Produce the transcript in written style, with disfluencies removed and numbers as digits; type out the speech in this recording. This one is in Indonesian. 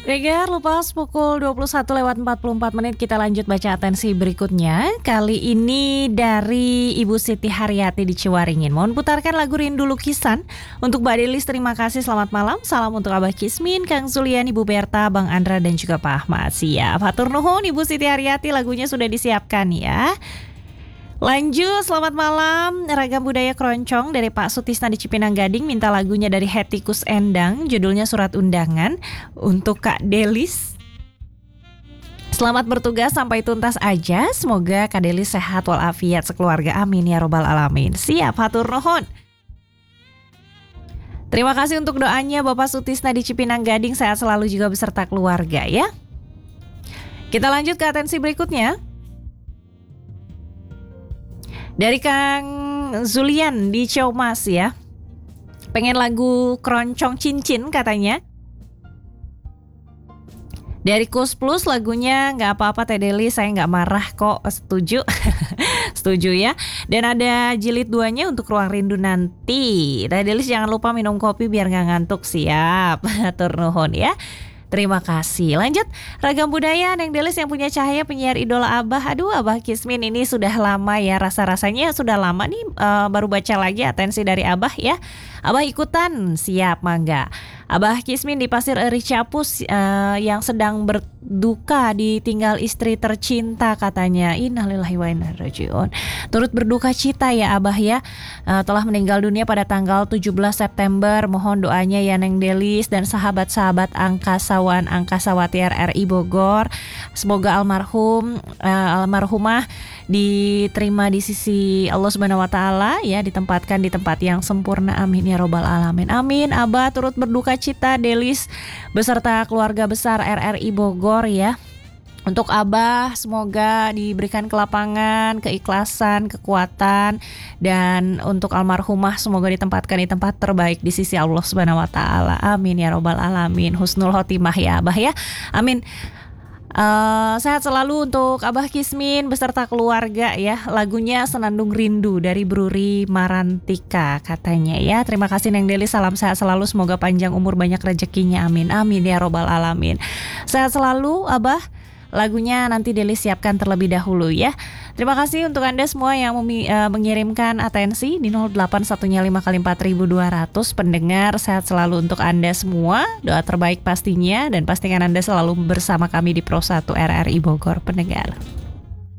Regar, lepas pukul 21:44 kita lanjut baca atensi berikutnya. Kali ini dari Ibu Siti Haryati di Ciwaringin. Mohon putarkan lagu Rindu Lukisan. Untuk Mbak Delis, terima kasih, selamat malam. Salam untuk Abah Kismin, Kang Zulian, Ibu Berta, Bang Andra, dan juga Pak Ahmad. Siap, hatur nuhun Ibu Siti Haryati, lagunya sudah disiapkan ya. Lanjut, selamat malam. Ragam Budaya Keroncong dari Pak Sutisna di Cipinang Gading minta lagunya dari Hetikus Endang, judulnya Surat Undangan. Untuk Kak Delis, selamat bertugas sampai tuntas aja. Semoga Kak Delis sehat walafiat sekeluarga, amin ya robbal alamin. Siap, hatur nuhun. Terima kasih untuk doanya Bapak Sutisna di Cipinang Gading, sehat selalu juga beserta keluarga ya. Kita lanjut ke atensi berikutnya. Dari Kang Zulian di Ciamas ya. Pengen lagu Keroncong Cincin katanya. Dari Kus Plus lagunya Gak apa-apa Teh Deli, saya gak marah kok. Setuju. Setuju ya. Dan ada jilid 2-nya untuk Ruang Rindu nanti. Teh Delis jangan lupa minum kopi biar gak ngantuk. Siap. Hatur nuhun ya. Terima kasih. Lanjut, Ragam Budaya Neng Delis yang punya cahaya, penyiar idola Abah. Aduh, Abah Kismin ini sudah lama ya, rasa-rasanya sudah lama nih, baru baca lagi atensi dari Abah ya. Abah ikutan, siap mangga. Abah Kismin di Pasir Eri Capus yang sedang berduka ditinggal istri tercinta katanya. Innalillahi wa inna ilaihi raji'un. Turut berduka cita ya Abah ya, telah meninggal dunia pada tanggal 17 September. Mohon doanya ya Neng Delis dan sahabat-sahabat Angkasawan Angkasawati RRI Bogor. Semoga almarhumah diterima di sisi Allah Subhanahu wa taala ya, ditempatkan di tempat yang sempurna, amin ya robbal alamin. Amin. Abah turut berduka cita Delis beserta keluarga besar RRI Bogor ya. Untuk Abah semoga diberikan kelapangan, keikhlasan, kekuatan, dan untuk almarhumah semoga ditempatkan di tempat terbaik di sisi Allah Subhanahu wa taala. Amin ya robbal alamin. Husnul khotimah ya Abah ya. Amin. Sehat selalu untuk Abah Kismin beserta keluarga ya. Lagunya Senandung Rindu dari Bruri Marantika katanya ya. Terima kasih Neng Deli, salam sehat selalu, semoga panjang umur banyak rezekinya, amin amin ya robbal alamin. Sehat selalu Abah. Lagunya nanti Deli siapkan terlebih dahulu ya. Terima kasih untuk Anda semua yang mengirimkan atensi di 0815 kali 4200. Pendengar, sehat selalu untuk Anda semua. Doa terbaik pastinya, dan pastikan Anda selalu bersama kami di Pro 1 RRI Bogor pendengar.